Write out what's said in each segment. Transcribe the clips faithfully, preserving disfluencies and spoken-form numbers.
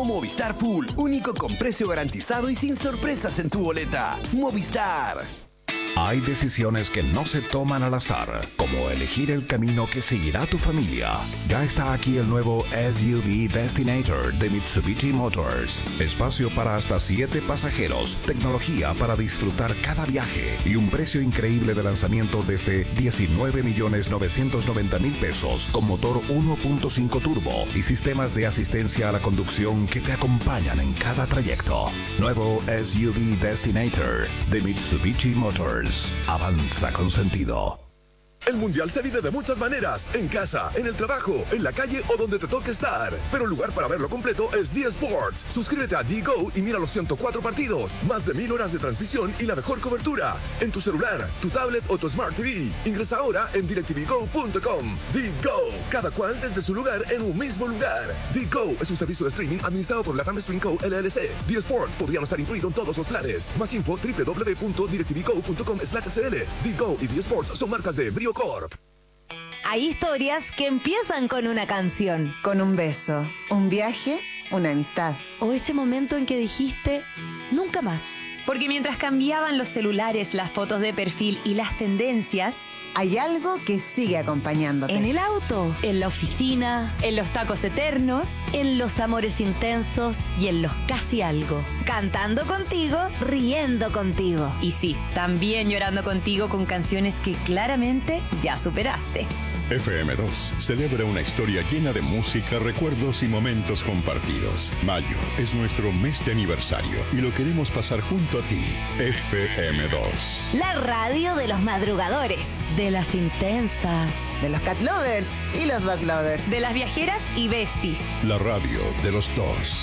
Movistar Full, único con precio garantizado y sin sorpresas en tu boleta. Movistar. Hay decisiones que no se toman al azar, como elegir el camino que seguirá tu familia. Ya está aquí el nuevo S U V Destinator de Mitsubishi Motors. Espacio para hasta siete pasajeros, tecnología para disfrutar cada viaje y un precio increíble de lanzamiento desde diecinueve millones novecientos noventa mil pesos con motor uno punto cinco turbo y sistemas de asistencia a la conducción que te acompañan en cada trayecto. Nuevo S U V Destinator de Mitsubishi Motors. Avanza con sentido. El Mundial se vive de muchas maneras, en casa, en el trabajo, en la calle o donde te toque estar. Pero el lugar para verlo completo es D Sports. Suscríbete a D-Go y mira los ciento cuatro partidos, más de mil horas de transmisión y la mejor cobertura. En tu celular, tu tablet o tu Smart T V. Ingresa ahora en directv go punto com. D-Go, cada cual desde su lugar en un mismo lugar. D-Go es un servicio de streaming administrado por Latam Stream Co. L L C. D Sports podría no estar incluido en todos los planes. Más info doble u doble u doble u punto directv go punto com slash c l. D-Go y D Sports son marcas de Brio Corp. Hay historias que empiezan con una canción, con un beso, un viaje, una amistad. O ese momento en que dijiste, nunca más. Porque mientras cambiaban los celulares, las fotos de perfil y las tendencias, hay algo que sigue acompañándote. En el auto, en la oficina, en los tacos eternos, en los amores intensos y en los casi algo. Cantando contigo, riendo contigo. Y sí, también llorando contigo con canciones que claramente ya superaste. F M dos celebra una historia llena de música, recuerdos y momentos compartidos. Mayo es nuestro mes de aniversario y lo queremos pasar junto a ti. F M dos. La radio de los madrugadores, de las intensas, de los cat lovers y los dog lovers, de las viajeras y besties. La radio de los dos.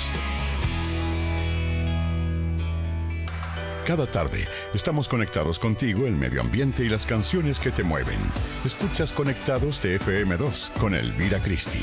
Cada tarde estamos conectados contigo, el medio ambiente y las canciones que te mueven. Escuchas Conectados de F M dos con Elvira Christie.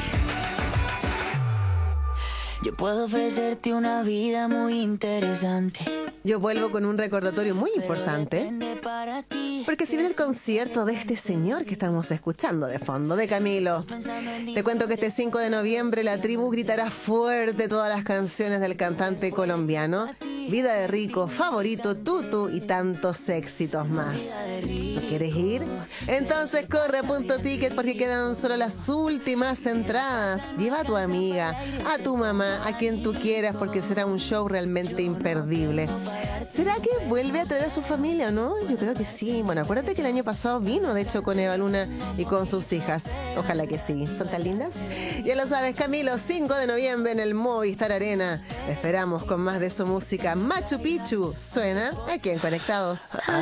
Yo puedo ofrecerte una vida muy interesante. Yo vuelvo con un recordatorio muy importante, porque si viene el concierto de este señor que estamos escuchando de fondo, de Camilo. Te cuento que este cinco de noviembre la tribu gritará fuerte todas las canciones del cantante colombiano. Vida de Rico, Favorito, Tutu y tantos éxitos más. ¿No quieres ir? Entonces corre a Punto Ticket porque quedan solo las últimas entradas. Lleva a tu amiga, a tu mamá, a quien tú quieras, porque será un show realmente imperdible. ¿Será que vuelve a traer a su familia, no? Yo creo que sí. Bueno, acuérdate que el año pasado vino, de hecho, con Eva Luna y con sus hijas. Ojalá que sí. ¿Son tan lindas? Ya lo sabes, Camilo, cinco de noviembre en el Movistar Arena. Esperamos con más de su música. Machu Picchu suena aquí en Conectados.